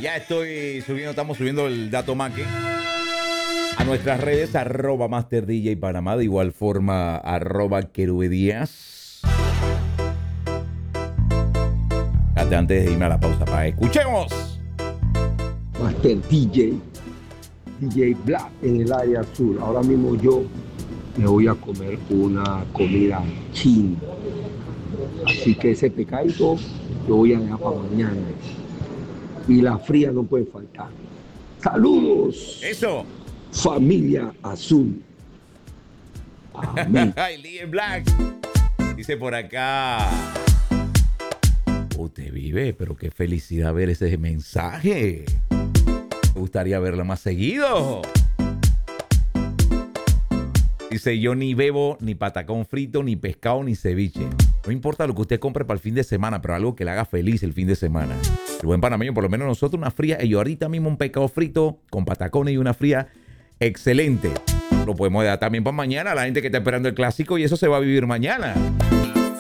Ya estamos subiendo el dato maque a nuestras redes, @Master DJ Panamá, de igual forma, @Querubedías. Antes de irme a la pausa, para escuchemos. Master DJ Black en el área azul. Ahora mismo yo me voy a comer una comida china. Así que ese pecadito lo voy a dejar para mañana. Y la fría no puede faltar. ¡Saludos! ¡Eso! Familia azul. Amén. Ay, Lee Black. Dice por acá. Usted vive, pero qué felicidad ver ese mensaje. Me gustaría verla más seguido. Dice, yo ni bebo ni patacón frito, ni pescado, ni ceviche. No importa lo que usted compre para el fin de semana, pero algo que le haga feliz el fin de semana. El buen panameño, por lo menos nosotros, una fría. Y yo ahorita mismo un pescado frito con patacones y una fría excelente. Lo podemos dar también para mañana a la gente que está esperando el clásico y eso se va a vivir mañana.